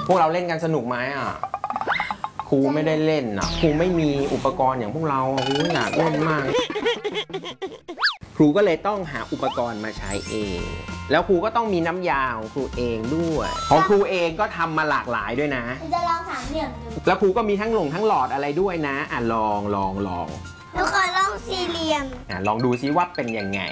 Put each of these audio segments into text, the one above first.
พวกเราเล่นกันสนุกไหมอ่ะครูไม่ได้เล่นอ่ะครูไม่มีอุปกรณ์อย่างพวกเราครูอยากเล่นมากครูก็เลยต้องหาอุปกรณ์มาใช้เองแล้วครูก็ต้องมีน้ำยาของครูเองด้วยของครูเองก็ทำมาหลากหลายด้วยนะจะลองสามเหลี่ยมดูแล้วครูก็มีทั้งหลอดอะไรด้วยนะลองหนูขอลองสี่เหลี่ยมลองดูซิว่าเป็นยังไง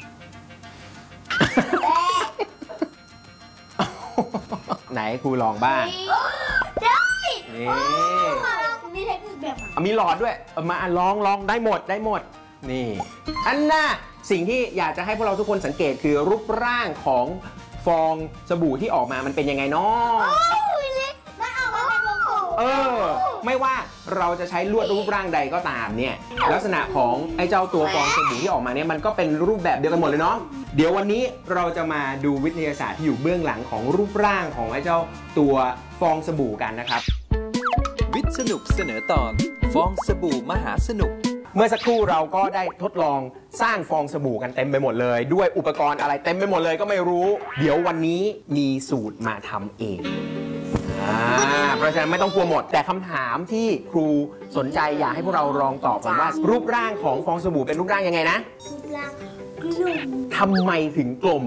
ไหนครูลองบ้างได้นี่มีเทคนิคแบบมีหลอดด้วยมาลองได้หมดนี่อันน่ะสิ่งที่อยากจะให้พวกเราทุกคนสังเกตคือรูปร่างของฟองสบู่ที่ออกมามันเป็นยังไงเนาะมันออกมาเป็นวงกลมไม่ว่าเราจะใช้ลวดรูปร่างใดก็ตามเนี่ยลักษณะของไอ้เจ้าตัวฟองสบู่ที่ออกมาเนี่ยมันก็เป็นรูปแบบเดียวกันหมดเลยเนาะเดี๋ยววันนี้เราจะมาดูวิทยาศาสตร์ที่อยู่เบื้องหลังของรูปร่างของไอ้เจ้าตัวฟองสบู่กันนะครับวิทย์สนุกเสนอตอนฟองสบู่มหาสนุกเมื่อสักครู่เราก็ได้ทดลองสร้างฟองสบู่กันเต็มไปหมดเลยด้วยอุปกรณ์อะไรเต็มไปหมดเลยก็ไม่รู้เดี๋ยววันนี้มีสูตรมาทำเองเพราะฉะนั้นไม่ต้องกลัวหมดแต่คำถามที่ครูสนใจอยากให้พวกเราลองตอบกันว่ารูปร่างของฟองสบู่เป็นรูปร่างยังไงนะรูปร่างกลมทำไมถึงกลม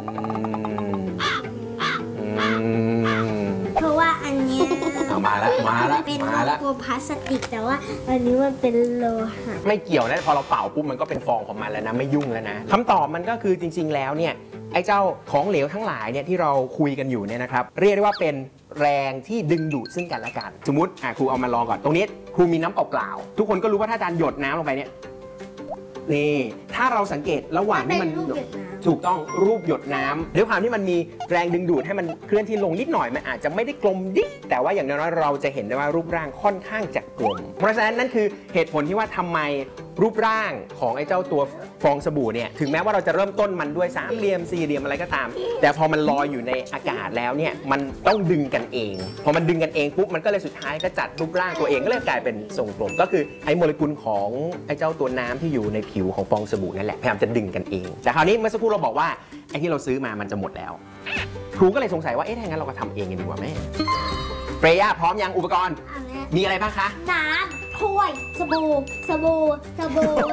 เพราะว่าอันนี้มาแล้วเป็นโลพลาสติกแต่ว่าอันนี้มันเป็นโลหะไม่เกี่ยวนะพอเราเป่าปุ๊บมันก็เป็นฟองของมันแล้วนะไม่ยุ่งแล้วนะคำตอบมันก็คือจริงๆแล้วเนี่ยไอ้เจ้าของเหลวทั้งหลายเนี่ยที่เราคุยกันอยู่เนี่ยนะครับเรียกได้ว่าเป็นแรงที่ดึงดูดซึ่งกันและกันสมมติครูเอามาลองก่อนตรงนี้ครูมีน้ำเปล่าๆทุกคนก็รู้ว่าถ้าอาจารย์หยดน้ำลงไปเนี่ยนี่ถ้าเราสังเกตระหว่างที่มันถูกต้องรูปหยดน้ำด้วยความที่มันมีแรงดึงดูดให้มันเคลื่อนที่ลงนิดหน่อยมันอาจจะไม่ได้กลมดิ๊กแต่ว่าอย่างน้อยเราจะเห็นได้ว่ารูปร่างค่อนข้างจะกลมเพราะฉะนั้นนั่นคือเหตุผลที่ว่าทำไมรูปร่างของไอ้เจ้าตัวฟองสบู่เนี่ยถึงแม้ว่าเราจะเริ่มต้นมันด้วยสามเหลี่ยมสี่เหลี่ยมอะไรก็ตามแต่พอมันลอยอยู่ในอากาศแล้วเนี่ยมันต้องดึงกันเองพอมันดึงกันเองปุ๊บมันก็เลยสุดท้ายก็จัดรูปร่างตัวเองก็เลยกลายเป็นทรงกลมก็คือไอ้โมเลกุลของไอ้เจ้าตัวน้ำที่อยู่ในผิวของฟองสบู่นั่นแหละพยายามจะดึงกันเองแต่คราวนี้เมื่อสักครู่เราบอกว่าไอ้ที่เราซื้อมามันจะหมดแล้วครูก็เลยสงสัยว่าถ้างั้นเราก็ทำเองกันดีกว่าแม่เฟรย่าพร้อมยังอุปกรณ์มีอะไรบ้างคะน้ำถ้วยสบู่